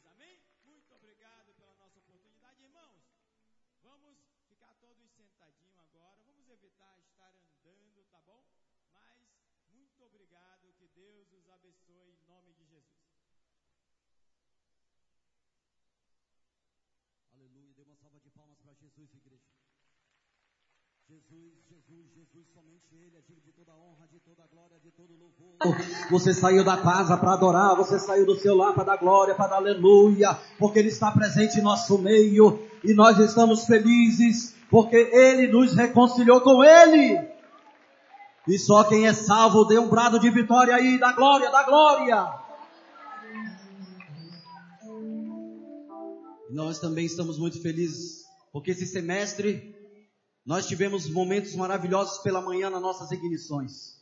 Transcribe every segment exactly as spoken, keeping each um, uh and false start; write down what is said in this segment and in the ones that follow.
Jesus. Amém? Muito obrigado pela nossa oportunidade. Irmãos, vamos ficar todos sentadinhos agora. Vamos evitar estar andando, tá bom? Mas muito obrigado. Que Deus os abençoe em nome de Jesus. Aleluia. Dê uma salva de palmas para Jesus, igreja. Jesus, Jesus, Jesus, somente Ele é digno de toda honra, de toda glória, de todo louvor. Você saiu da casa para adorar, você saiu do seu lar para dar glória, para dar aleluia, porque Ele está presente em nosso meio e nós estamos felizes porque Ele nos reconciliou com Ele. E só quem é salvo dê um brado de vitória aí, da glória, da glória. E nós também estamos muito felizes porque esse semestre nós tivemos momentos maravilhosos pela manhã nas nossas ignições.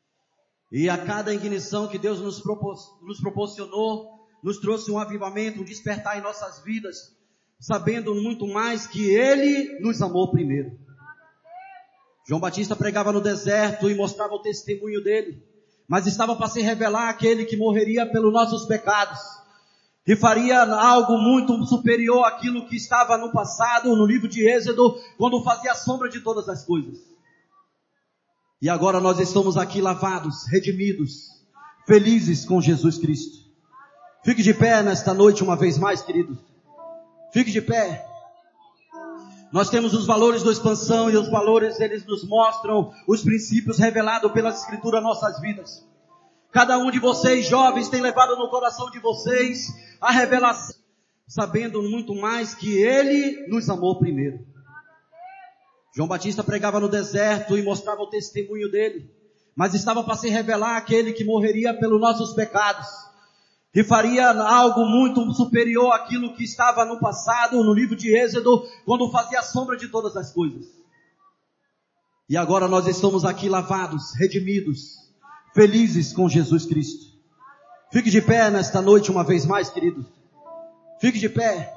E a cada ignição que Deus nos, propor, nos proporcionou, nos trouxe um avivamento, um despertar em nossas vidas, sabendo muito mais que Ele nos amou primeiro. João Batista pregava no deserto e mostrava o testemunho dele, mas estava para se revelar aquele que morreria pelos nossos pecados, que faria algo muito superior àquilo que estava no passado, no livro de Êxodo, quando fazia a sombra de todas as coisas. E agora nós estamos aqui lavados, redimidos, felizes com Jesus Cristo. Fique de pé nesta noite uma vez mais, querido. Fique de pé. Nós temos os valores da expansão e os valores, eles nos mostram os princípios revelados pela Escritura em nossas vidas. Cada um de vocês, jovens, tem levado no coração de vocês a revelação, sabendo muito mais que Ele nos amou primeiro. João Batista pregava no deserto e mostrava o testemunho dele, mas estava para se revelar aquele que morreria pelos nossos pecados, que faria algo muito superior àquilo que estava no passado, no livro de Êxodo, quando fazia a sombra de todas as coisas. E agora nós estamos aqui lavados, redimidos, felizes com Jesus Cristo. Fique de pé nesta noite uma vez mais, querido. Fique de pé.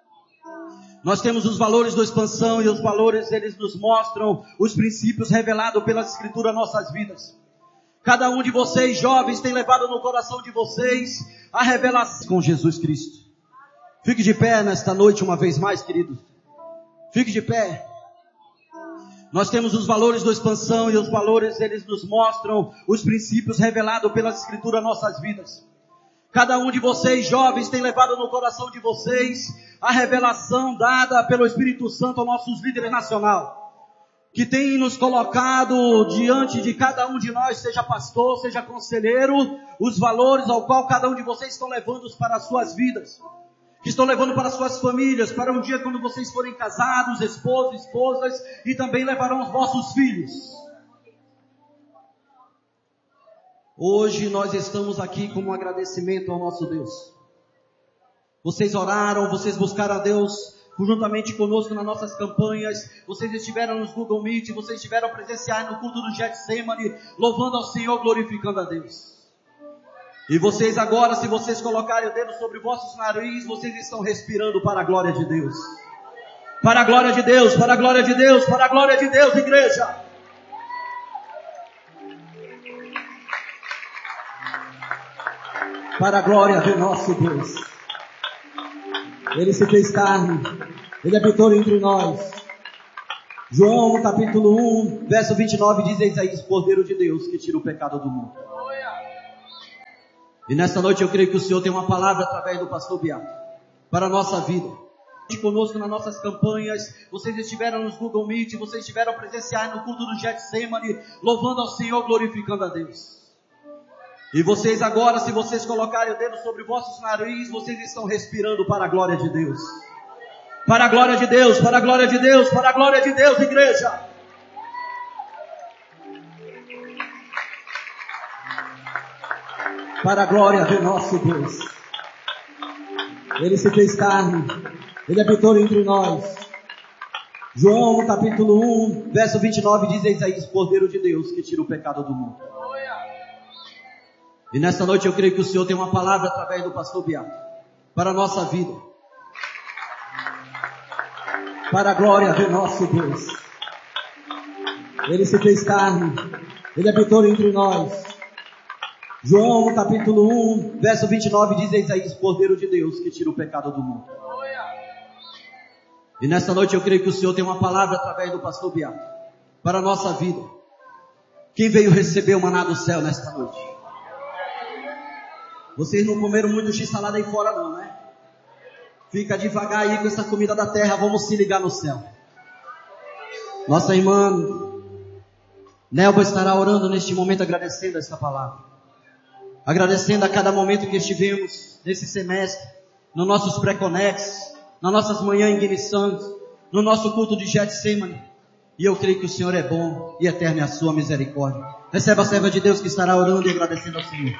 Nós temos os valores da expansão e os valores, eles nos mostram os princípios revelados pela Escritura em nossas vidas. Cada um de vocês, jovens, tem levado no coração de vocês a revelação com Jesus Cristo. Fique de pé nesta noite uma vez mais, querido. Fique de pé. Nós temos os valores da expansão e os valores, eles nos mostram os princípios revelados pela Escritura em nossas vidas. Cada um de vocês, jovens, tem levado no coração de vocês a revelação dada pelo Espírito Santo aos nossos líderes nacionais, que tem nos colocado diante de cada um de nós, seja pastor, seja conselheiro, os valores ao qual cada um de vocês estão levando para as suas vidas, que estão levando para suas famílias, para um dia quando vocês forem casados, esposos, esposas, e também levarão os vossos filhos. Hoje nós estamos aqui como um agradecimento ao nosso Deus. Vocês oraram, vocês buscaram a Deus juntamente conosco nas nossas campanhas, vocês estiveram nos Google Meet, vocês estiveram presenciais no culto do Getsemane, louvando ao Senhor, glorificando a Deus. E vocês agora, se vocês colocarem o dedo sobre vossos nariz, vocês estão respirando para a glória de Deus. Para a glória de Deus, para a glória de Deus, para a glória de Deus, igreja. Para a glória do nosso Deus. Ele se fez carne, Ele habitou entre nós. João capítulo um, verso vinte e nove diz: eis aí o Cordeiro de Deus que tira o pecado do mundo. E nesta noite eu creio que o Senhor tem uma palavra através do pastor Beato para a nossa vida. Conosco nas nossas campanhas, vocês estiveram nos Google Meet, vocês estiveram presenciais no culto do Getsemane, louvando ao Senhor, glorificando a Deus. E vocês agora, se vocês colocarem o dedo sobre vossos nariz, vocês estão respirando para a glória de Deus. Para a glória de Deus, para a glória de Deus, para a glória de Deus, igreja. Para a glória do nosso Deus. Ele se fez carne, Ele habitou entre nós. João capítulo um, verso vinte e nove diz: eis aí o Cordeiro de Deus que tira o pecado do mundo. E nesta noite eu creio que o Senhor tem uma palavra através do pastor Beato para a nossa vida. Para a glória do nosso Deus. Ele se fez carne, Ele habitou entre nós. João, no capítulo um, verso vinte e nove, diz: eis aí o Cordeiro de Deus que tira o pecado do mundo. E nesta noite eu creio que o Senhor tem uma palavra através do pastor Beato para a nossa vida. Quem veio receber o maná do céu nesta noite? Vocês não comeram muito x-salada aí fora não, né? Fica devagar aí com essa comida da terra, vamos se ligar no céu. Nossa irmã Nelba estará orando neste momento, agradecendo esta palavra. Agradecendo a cada momento que estivemos nesse semestre, nos nossos pré-conexos, nas nossas manhãs igniçantes, no nosso culto de Getsemane. E eu creio que o Senhor é bom e eterna é a sua misericórdia. Receba a serva de Deus que estará orando e agradecendo ao Senhor.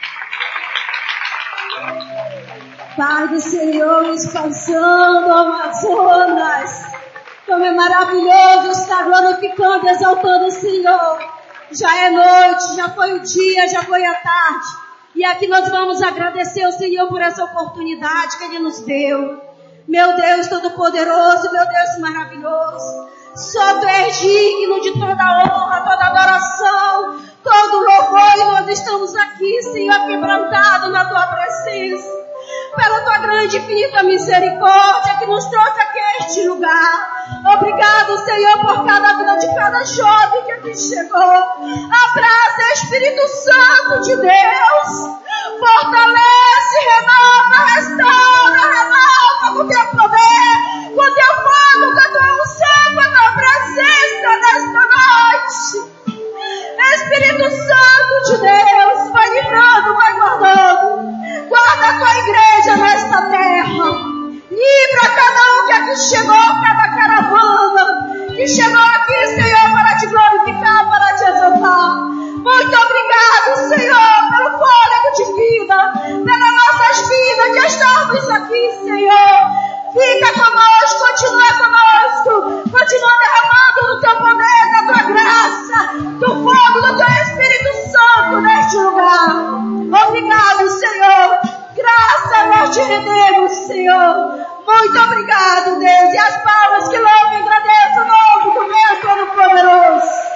Pai do Senhor, expansão do Amazonas. Como é maravilhoso estar glorificando e exaltando o Senhor. Já é noite, já foi o dia, já foi a tarde. E aqui nós vamos agradecer ao Senhor por essa oportunidade que Ele nos deu. Meu Deus Todo-Poderoso, meu Deus maravilhoso. Só Tu és digno de toda honra, toda adoração, todo louvor. E nós estamos aqui, Senhor, quebrantados na Tua presença. Pela Tua grande e infinita misericórdia que nos trouxe aqui a este lugar. Obrigado, Senhor, por cada vida de cada jovem que aqui chegou. Abraça, Espírito Santo de Deus. Fortalece, renova, restaura, renova com Teu poder, com Teu fogo, com a Tua unção, com a Tua presença nesta noite. Espírito Santo de Deus, vai livrando, vai guardando. Guarda a Tua igreja nesta terra. Livra cada um que aqui chegou, cada caravana que chegou aqui, Senhor, para Te glorificar, para Te exaltar. Muito obrigado, Senhor, pelo fôlego de vida, pelas nossas vidas que estamos aqui, Senhor. Fica conosco, continua conosco, continua derramando do Teu poder, da Tua graça, do fogo do Teu Espírito Santo neste lugar. Obrigado, Senhor. Graça nós Te rendemos, Senhor. Muito obrigado, Deus. E as palmas que louvam e agradecem o nome do Deus Todo-Poderoso.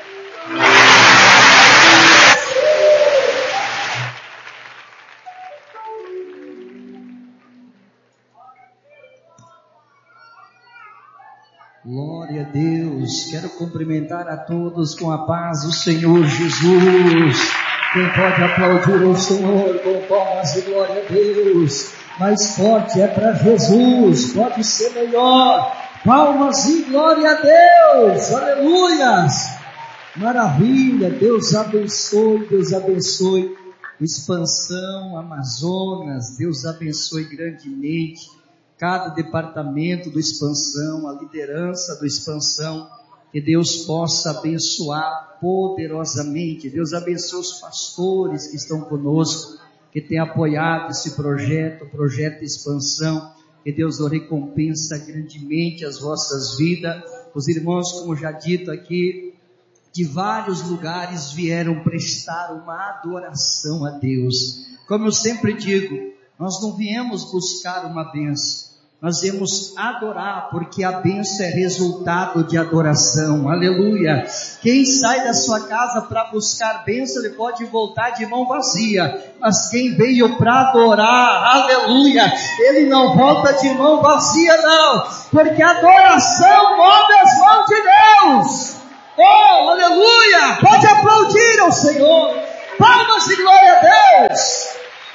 Glória a Deus. Quero cumprimentar a todos com a paz do Senhor Jesus. Quem pode aplaudir o Senhor com palmas de glória a Deus? Mais forte é para Jesus, pode ser melhor. Palmas e glória a Deus, aleluias. Maravilha, Deus abençoe, Deus abençoe. Expansão, Amazonas, Deus abençoe grandemente cada departamento do Expansão, a liderança do Expansão. Que Deus possa abençoar poderosamente. Deus abençoe os pastores que estão conosco, que têm apoiado esse projeto, o projeto de expansão. Que Deus o recompensa grandemente as vossas vidas. Os irmãos, como já dito aqui, de vários lugares vieram prestar uma adoração a Deus. Como eu sempre digo, nós não viemos buscar uma bênção. Nós viemos adorar, porque a bênção é resultado de adoração, aleluia. Quem sai da sua casa para buscar bênção, ele pode voltar de mão vazia, mas quem veio para adorar, aleluia, ele não volta de mão vazia não, porque a adoração move as mãos de Deus. Oh, aleluia, pode aplaudir ao Senhor, palmas de glória a Deus,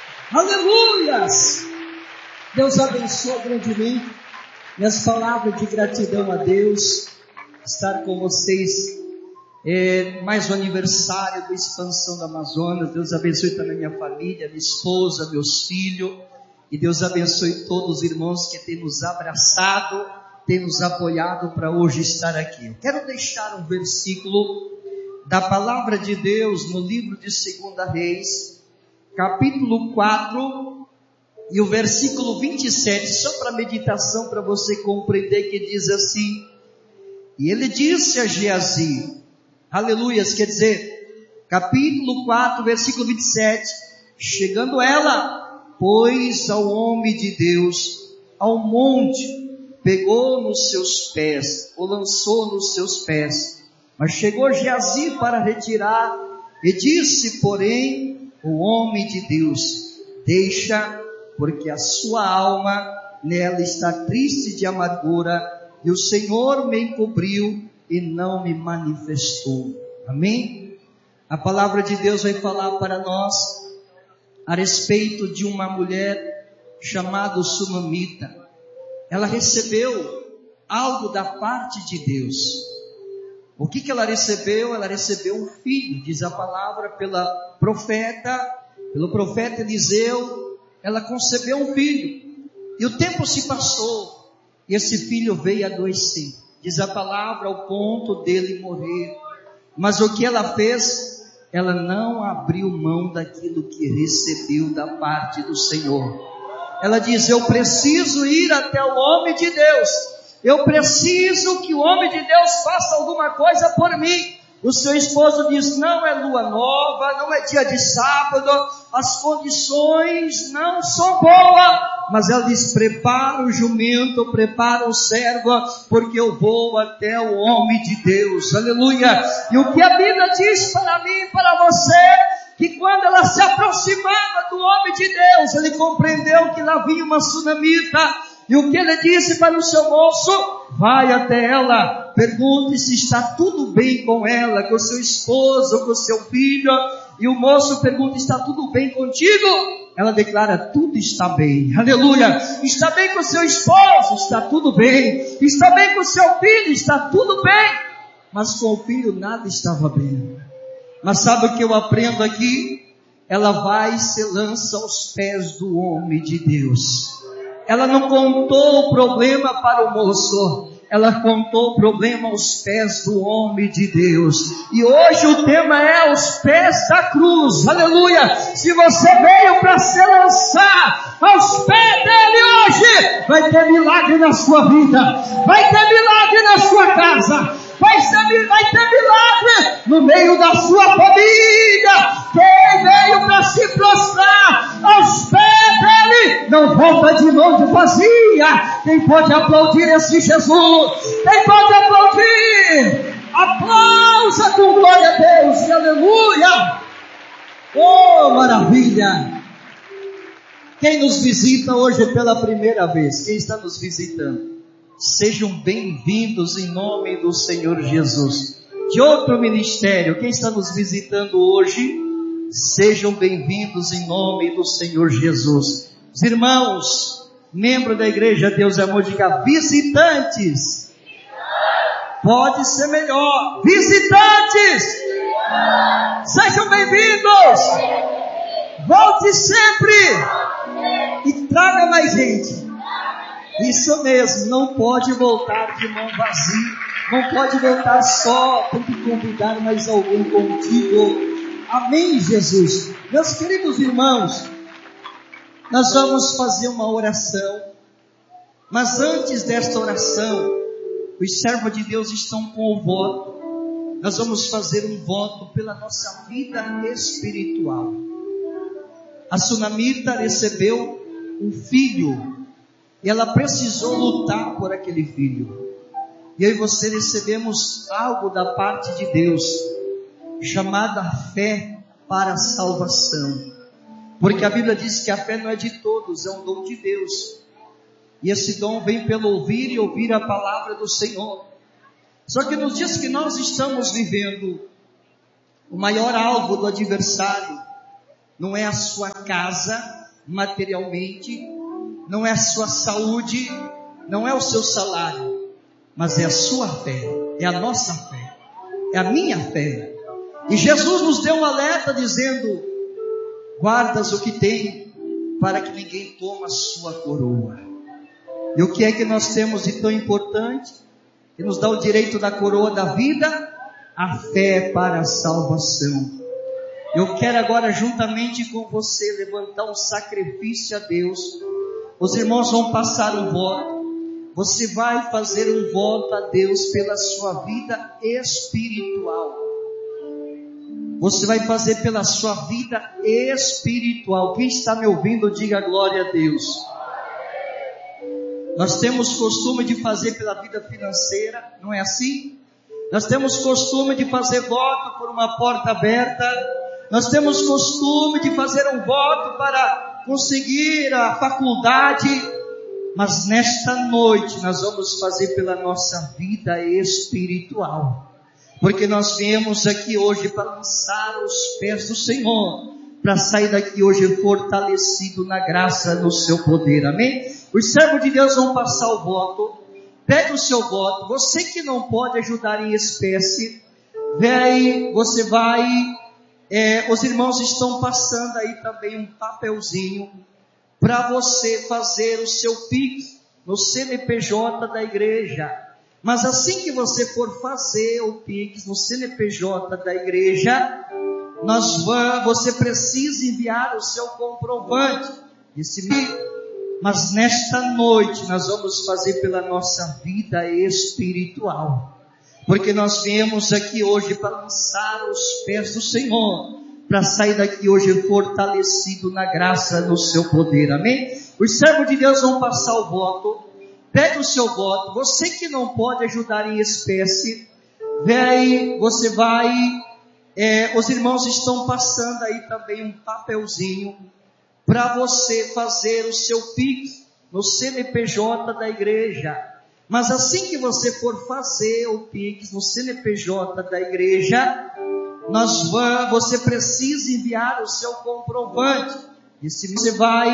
aleluias. Deus abençoe grandemente minhas palavras de gratidão a Deus, estar com vocês, é, mais um aniversário da expansão da Amazonas. Deus abençoe também minha família, minha esposa, meus filhos, e Deus abençoe todos os irmãos que têm nos abraçado, têm nos apoiado para hoje estar aqui. Eu quero deixar um versículo da palavra de Deus no livro de Segunda Reis, capítulo quatro, e o versículo vinte e sete, só para meditação, para você compreender, que diz assim: e ele disse a Geazi, aleluias, quer dizer, capítulo quatro, versículo vinte e sete, chegando ela, pois ao homem de Deus, ao monte, pegou nos seus pés, o lançou nos seus pés, mas chegou Geazi para retirar, e disse, porém, o homem de Deus, deixa, porque a sua alma nela está triste de amargura, e o Senhor me encobriu e não me manifestou. Amém? A palavra de Deus vai falar para nós a respeito de uma mulher chamada Sunamita. Ela recebeu algo da parte de Deus. O que que ela recebeu? Ela recebeu um filho, diz a palavra, pela profeta, pelo profeta Eliseu. Ela concebeu um filho, e o tempo se passou, e esse filho veio adoecer, diz a palavra, ao ponto dele morrer. Mas o que ela fez? Ela não abriu mão daquilo que recebeu da parte do Senhor. Ela diz: eu preciso ir até o homem de Deus, eu preciso que o homem de Deus faça alguma coisa por mim. O seu esposo diz: não é lua nova, não é dia de sábado, as condições não são boas. Mas ela diz: prepara o jumento, prepara o servo, porque eu vou até o homem de Deus. Aleluia! E o que a Bíblia diz para mim e para você, que quando ela se aproximava do homem de Deus, ele compreendeu que lá vinha uma sunamita. E o que ele disse para o seu moço? Vai até ela, pergunte se está tudo bem com ela, com o seu esposo, com o seu filho. E o moço pergunta: está tudo bem contigo? Ela declara: tudo está bem. Aleluia! Está bem com o seu esposo? Está tudo bem. Está bem com o seu filho? Está tudo bem. Mas com o filho nada estava bem. Mas sabe o que eu aprendo aqui? Ela vai e se lança aos pés do homem de Deus. Ela não contou o problema para o moço, ela contou o problema aos pés do homem de Deus. E hoje o tema é os pés da cruz. Aleluia! Se você veio para se lançar aos pés dele hoje, vai ter milagre na sua vida, vai ter milagre na sua casa, vai ter, vai ter milagre no meio da sua família. Quem veio para se prostrar aos pés dele não volta de mão de vazia. Quem pode aplaudir esse Jesus? Quem pode aplaudir? Aplausa com glória a Deus. Aleluia! Oh, maravilha! Quem nos visita hoje pela primeira vez? Quem está nos visitando? Sejam bem-vindos em nome do Senhor Jesus. De outro ministério, quem está nos visitando hoje? Sejam bem-vindos em nome do Senhor Jesus. Os irmãos, membro da igreja Deus é Amor, diga: visitantes. Pode ser melhor. Visitantes. Sejam bem-vindos. Volte sempre. E traga mais gente. Isso mesmo, não pode voltar de mão vazia, não pode voltar só, tem que convidar mais alguém contigo. Amém, Jesus. Meus queridos irmãos, nós vamos fazer uma oração, mas antes desta oração, os servos de Deus estão com o voto. Nós vamos fazer um voto pela nossa vida espiritual. A Sunamita recebeu um filho, e ela precisou lutar por aquele filho. E eu e você recebemos algo da parte de Deus, chamada fé para a salvação. Porque a Bíblia diz que a fé não é de todos, é um dom de Deus. E esse dom vem pelo ouvir e ouvir a palavra do Senhor. Só que nos dias que nós estamos vivendo, o maior alvo do adversário não é a sua casa, materialmente, não é a sua saúde, não é o seu salário, mas é a sua fé, é a nossa fé, é a minha fé. E Jesus nos deu um alerta dizendo: guardas o que tem, para que ninguém tome a sua coroa. E o que é que nós temos de tão importante, que nos dá o direito da coroa da vida? A fé para a salvação. Eu quero agora, juntamente com você, levantar um sacrifício a Deus. Os irmãos vão passar um voto. Você vai fazer um voto a Deus pela sua vida espiritual. Você vai fazer pela sua vida espiritual. Quem está me ouvindo, diga glória a Deus. Nós temos costume de fazer pela vida financeira, não é assim? Nós temos costume de fazer voto por uma porta aberta. Nós temos costume de fazer um voto para conseguir a faculdade, mas nesta noite nós vamos fazer pela nossa vida espiritual, porque nós viemos aqui hoje para lançar os pés do Senhor, para sair daqui hoje fortalecido na graça, no seu poder, amém? Os servos de Deus vão passar o voto. Pegue o seu voto. Você que não pode ajudar em espécie, vem aí, você vai, é, os irmãos estão passando aí também um papelzinho para você fazer o seu Pix no C N P J da igreja. Mas assim que você for fazer o Pix no C N P J da igreja, nós vamos, você precisa enviar o seu comprovante. Esse Mas nesta noite nós vamos fazer pela nossa vida espiritual, porque nós viemos aqui hoje para lançar os pés do Senhor, para sair daqui hoje fortalecido na graça, no seu poder, amém? Os servos de Deus vão passar o voto. Pegue o seu voto. Você que não pode ajudar em espécie, vem aí, você vai, é, os irmãos estão passando aí também um papelzinho para você fazer o seu Pix no C N P J da igreja. Mas assim que você for fazer o Pix no C N P J da igreja, nós vamos, você precisa enviar o seu comprovante. E se você vai,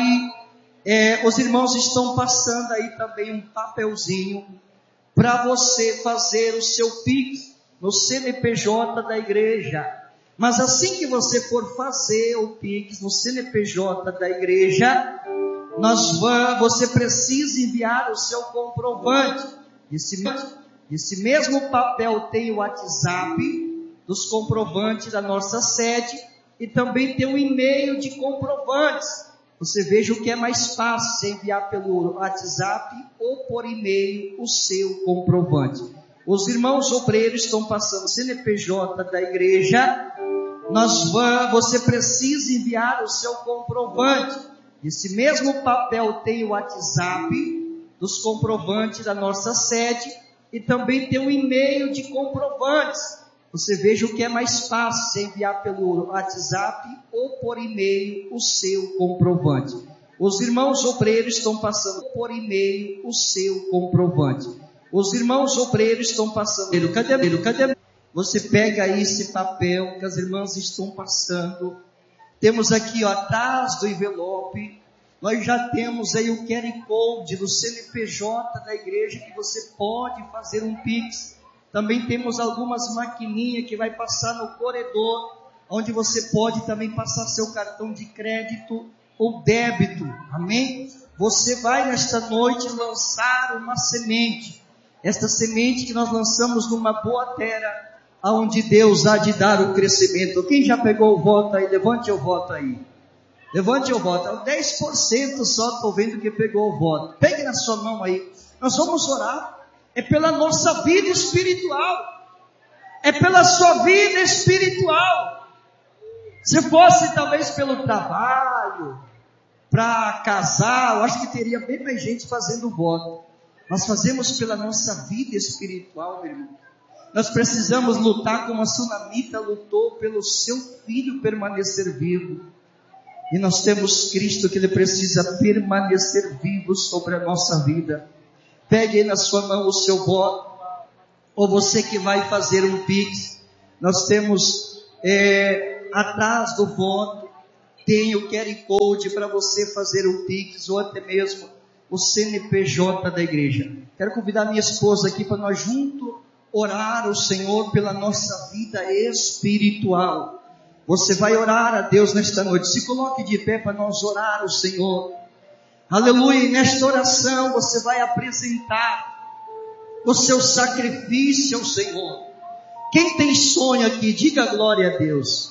é, os irmãos estão passando aí também um papelzinho para você fazer o seu Pix no C N P J da igreja. Mas assim que você for fazer o Pix no C N P J da igreja, nós vamos, você precisa enviar o seu comprovante. Esse, esse mesmo papel tem o WhatsApp dos comprovantes da nossa sede e também tem um e-mail de comprovantes. Você veja o que é mais fácil, se enviar pelo WhatsApp ou por e-mail o seu comprovante. Os irmãos obreiros estão passando o C N P J da igreja. Nós vamos, você precisa enviar o seu comprovante. Esse mesmo papel tem o WhatsApp dos comprovantes da nossa sede e também tem um e-mail de comprovantes. Você veja o que é mais fácil, se enviar pelo WhatsApp ou por e-mail o seu comprovante. Os irmãos obreiros estão passando por e-mail o seu comprovante. Os irmãos obreiros estão passando. Cadê ele? Cadê? Você pega aí esse papel que as irmãs estão passando. Temos aqui, ó, atrás do envelope, nós já temos aí o Q R Code do C N P J da igreja que você pode fazer um Pix. Também temos algumas maquininhas que vai passar no corredor, onde você pode também passar seu cartão de crédito ou débito. Amém? Você vai nesta noite lançar uma semente. Esta semente que nós lançamos numa boa terra, aonde Deus há de dar o crescimento. Quem já pegou o voto aí? Levante o voto aí. Levante o voto. dez por cento só estou vendo que pegou o voto. Pegue na sua mão aí. Nós vamos orar. É pela nossa vida espiritual. É pela sua vida espiritual. Se fosse talvez pelo trabalho, para casar, eu acho que teria bem mais gente fazendo voto. Nós fazemos pela nossa vida espiritual, meu irmão. Nós precisamos lutar como a sunamita lutou pelo seu filho permanecer vivo. E nós temos Cristo que ele precisa permanecer vivo sobre a nossa vida. Pegue aí na sua mão o seu voto. Ou você que vai fazer um Pix. Nós temos é, atrás do voto, tem o Q R Code para você fazer um Pix ou até mesmo o C N P J da igreja. Quero convidar minha esposa aqui para nós juntos orar ao Senhor pela nossa vida espiritual. Você vai orar a Deus nesta noite. Se coloque de pé para nós orar ao Senhor. Aleluia. E nesta oração você vai apresentar o seu sacrifício ao Senhor. Quem tem sonho aqui, diga glória a Deus.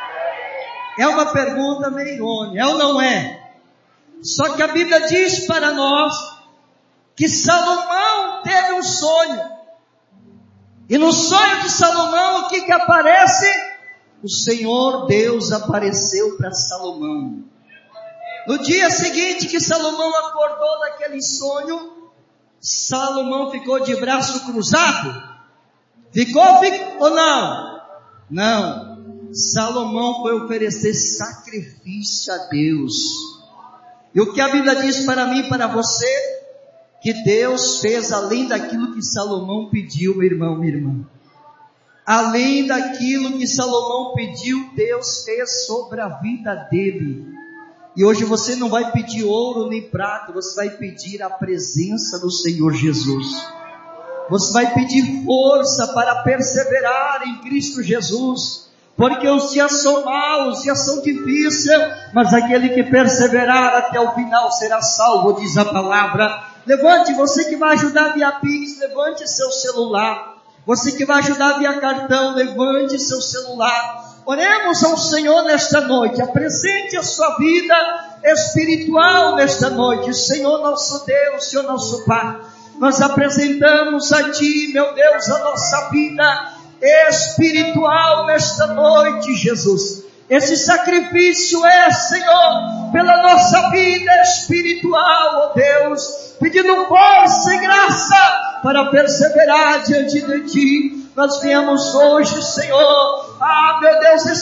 É uma pergunta meio irônica, é ou não é? Só que a Bíblia diz para nós que Salomão teve um sonho. E no sonho de Salomão, o que que aparece? O Senhor Deus apareceu para Salomão. No dia seguinte que Salomão acordou daquele sonho, Salomão ficou de braço cruzado? Ficou, ficou ou não? Não. Salomão foi oferecer sacrifício a Deus. E o que a Bíblia diz para mim e para você? Que Deus fez além daquilo que Salomão pediu, meu irmão, minha irmã. Além daquilo que Salomão pediu, Deus fez sobre a vida dele. E hoje você não vai pedir ouro nem prata, você vai pedir a presença do Senhor Jesus. Você vai pedir força para perseverar em Cristo Jesus. Porque os dias são maus, os dias são difíceis, mas aquele que perseverar até o final será salvo, diz a palavra. Levante, você que vai ajudar via Pix, levante seu celular. Você que vai ajudar via cartão, levante seu celular. Oremos ao Senhor nesta noite, apresente a sua vida espiritual nesta noite. Senhor nosso Deus, Senhor nosso Pai, nós apresentamos a Ti, meu Deus, a nossa vida espiritual nesta noite, Jesus. Esse sacrifício é, Senhor, pela nossa vida espiritual, ó Deus, pedindo força e graça para perseverar diante de Ti. Nós viemos hoje, Senhor, ah, meu Deus,